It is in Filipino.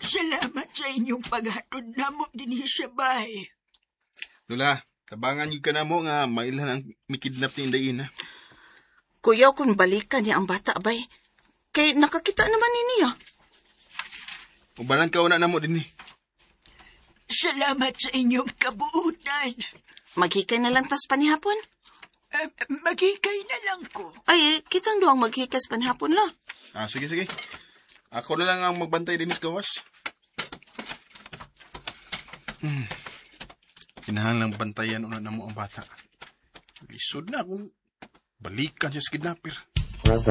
Salamat sa inyong paghatod namo dinhi sa bahay. Lula, tabangan yung ka na mo nga mailan ang mikidnap ni Inday Ina. Kuyaw kung balikan niya ang bata, bay. Kay nakakita naman ni niya. Ubalan ka una na mo din Salamat sa inyong kabuutan. Maghikay na lang tas panihapon. Maghikay na lang ko. Ay, kitang duwang maghikas panihapon la. Sige. Ako na lang ang magbantay din sa gawas. Kinahanglang bantayan una na mo ang bata. Lisod na kung balikan siya sa kidnapper.